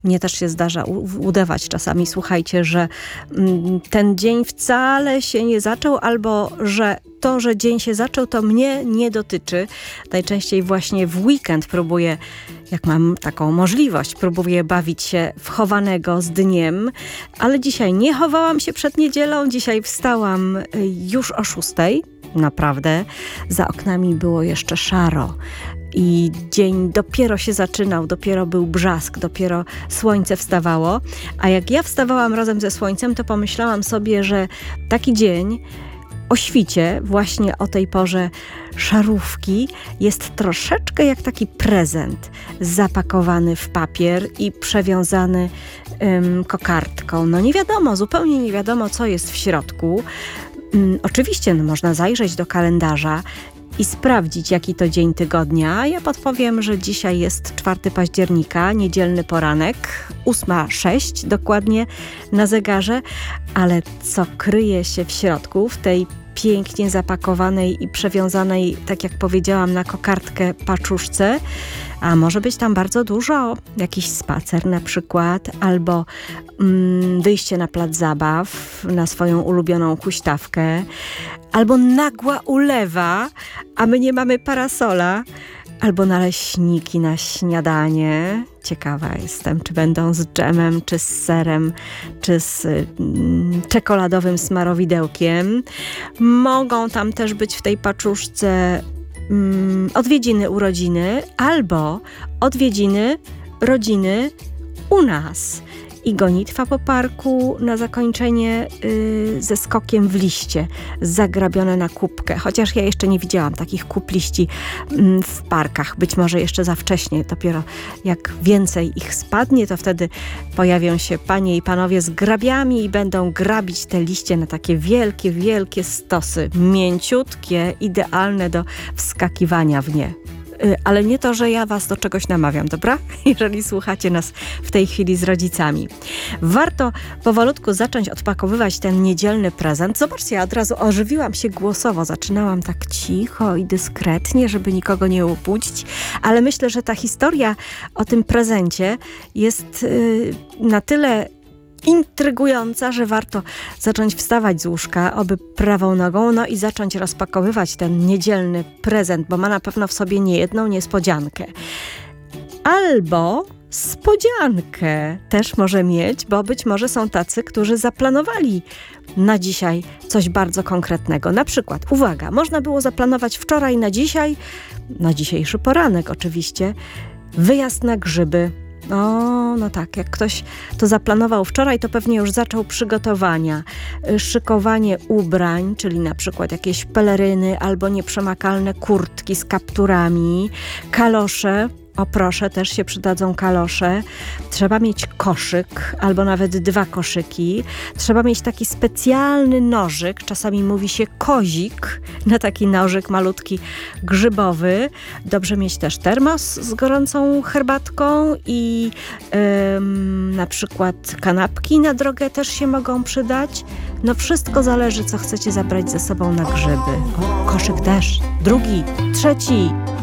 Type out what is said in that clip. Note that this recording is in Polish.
Mnie też się zdarza udawać czasami, słuchajcie, że ten dzień wcale się nie zaczął, albo że to, że dzień się zaczął, to mnie nie dotyczy. Najczęściej właśnie w weekend próbuję, jak mam taką możliwość, próbuję bawić się w chowanego z dniem, ale dzisiaj nie chowałam się przed niedzielą, dzisiaj wstałam już o 6:00. Naprawdę, za oknami było jeszcze szaro. I dzień dopiero się zaczynał, dopiero był brzask, dopiero słońce wstawało. A jak ja wstawałam razem ze słońcem, to pomyślałam sobie, że taki dzień o świcie, właśnie o tej porze szarówki, jest troszeczkę jak taki prezent zapakowany w papier i przewiązany kokardką. No nie wiadomo, zupełnie nie wiadomo, co jest w środku. Oczywiście można zajrzeć do kalendarza i sprawdzić, jaki to dzień tygodnia. Ja podpowiem, że dzisiaj jest 4 października, niedzielny poranek, 8:06 dokładnie na zegarze, ale co kryje się w środku, w tej pięknie zapakowanej i przewiązanej, tak jak powiedziałam, na kokardkę paczuszce, a może być tam bardzo dużo. Jakiś spacer na przykład, albo wyjście na plac zabaw, na swoją ulubioną huśtawkę, albo nagła ulewa, a my nie mamy parasola, albo naleśniki na śniadanie. Ciekawa jestem, czy będą z dżemem, czy z serem, czy z czekoladowym smarowidełkiem. Mogą tam też być w tej paczuszce odwiedziny urodziny, albo odwiedziny rodziny u nas. I gonitwa po parku na zakończenie ze skokiem w liście, zagrabione na kubkę. Chociaż ja jeszcze nie widziałam takich kup liści w parkach. Być może jeszcze za wcześnie. Dopiero jak więcej ich spadnie, to wtedy pojawią się panie i panowie z grabiami i będą grabić te liście na takie wielkie, wielkie stosy. Mięciutkie, idealne do wskakiwania w nie. Ale nie to, że ja was do czegoś namawiam, dobra? Jeżeli słuchacie nas w tej chwili z rodzicami. Warto powolutku zacząć odpakowywać ten niedzielny prezent. Zobaczcie, ja od razu ożywiłam się głosowo. Zaczynałam tak cicho i dyskretnie, żeby nikogo nie obudzić. Ale myślę, że ta historia o tym prezencie jest na tyle intrygująca, że warto zacząć wstawać z łóżka, oby prawą nogą, no i zacząć rozpakowywać ten niedzielny prezent, bo ma na pewno w sobie niejedną niespodziankę. Albo spodziankę też może mieć, bo być może są tacy, którzy zaplanowali na dzisiaj coś bardzo konkretnego. Na przykład, uwaga, można było zaplanować wczoraj na dzisiaj, na dzisiejszy poranek oczywiście, wyjazd na grzyby. No tak, jak ktoś to zaplanował wczoraj, to pewnie już zaczął przygotowania, szykowanie ubrań, czyli na przykład jakieś peleryny albo nieprzemakalne kurtki z kapturami, kalosze. O proszę, też się przydadzą kalosze. Trzeba mieć koszyk, albo nawet 2 koszyki. Trzeba mieć taki specjalny nożyk, czasami mówi się kozik, na taki nożyk malutki grzybowy. Dobrze mieć też termos z gorącą herbatką i na przykład kanapki na drogę też się mogą przydać. No wszystko zależy, co chcecie zabrać ze sobą na grzyby. O, koszyk też, 2, 3.